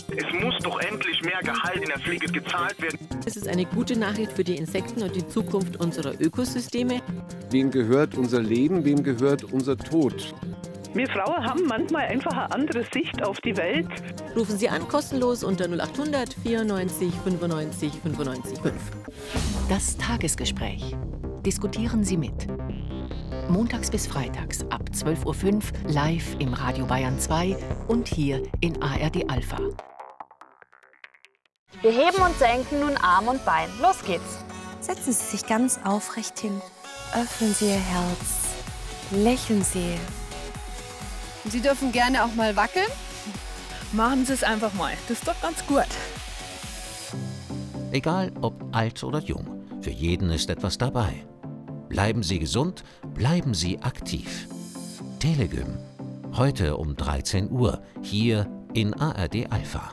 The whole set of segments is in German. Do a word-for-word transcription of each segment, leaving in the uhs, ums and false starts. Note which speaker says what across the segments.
Speaker 1: Es muss doch endlich mehr Gehalt in der Pflege gezahlt werden.
Speaker 2: Es ist eine gute Nachricht für die Insekten und die Zukunft unserer Ökosysteme.
Speaker 3: Wem gehört unser Leben, wem gehört unser Tod?
Speaker 4: Wir Frauen haben manchmal einfach eine andere Sicht auf die Welt.
Speaker 2: Rufen Sie an, kostenlos unter null acht hundert vierundneunzig fünfundneunzig fünfundneunzig fünf.
Speaker 5: Das Tagesgespräch. Diskutieren Sie mit. Montags bis freitags ab zwölf Uhr fünf live im Radio Bayern zwei und hier in A R D Alpha.
Speaker 6: Wir heben und senken nun Arm und Bein. Los geht's.
Speaker 7: Setzen Sie sich ganz aufrecht hin. Öffnen Sie Ihr Herz. Lächeln Sie.
Speaker 8: Sie dürfen gerne auch mal wackeln.
Speaker 9: Machen Sie es einfach mal. Das ist doch ganz gut.
Speaker 10: Egal ob alt oder jung, für jeden ist etwas dabei. Bleiben Sie gesund, bleiben Sie aktiv. Telegym. Heute um dreizehn Uhr, hier in A R D Alpha.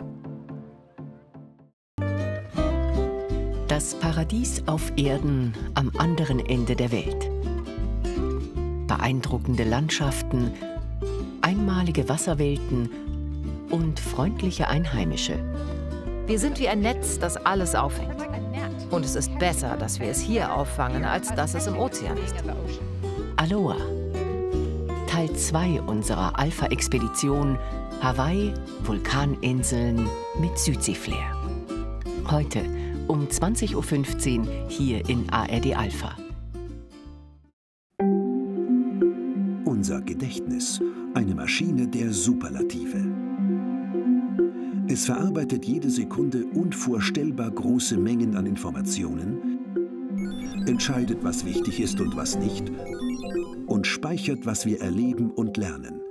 Speaker 5: Das Paradies auf Erden am anderen Ende der Welt. Beeindruckende Landschaften, einmalige Wasserwelten und freundliche Einheimische.
Speaker 11: Wir sind wie ein Netz, das alles auffängt. Und es ist besser, dass wir es hier auffangen, als dass es im Ozean ist.
Speaker 5: Aloha. Teil zwei unserer Alpha-Expedition Hawaii, Vulkaninseln mit Südsee-Flair. Heute um zwanzig Uhr fünfzehn hier in A R D Alpha.
Speaker 12: Unser Gedächtnis, eine Maschine der Superlative. Es verarbeitet jede Sekunde unvorstellbar große Mengen an Informationen, entscheidet, was wichtig ist und was nicht, und speichert, was wir erleben und lernen.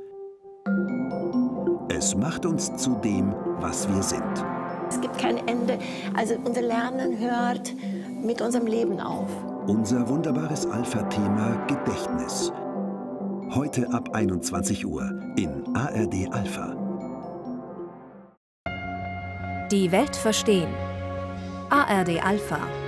Speaker 12: Es macht uns zu dem, was wir sind.
Speaker 13: Es gibt kein Ende. Also unser Lernen hört mit unserem Leben auf.
Speaker 12: Unser wunderbares Alpha-Thema Gedächtnis. Heute ab einundzwanzig Uhr in A R D Alpha.
Speaker 7: Die Welt verstehen. A R D Alpha.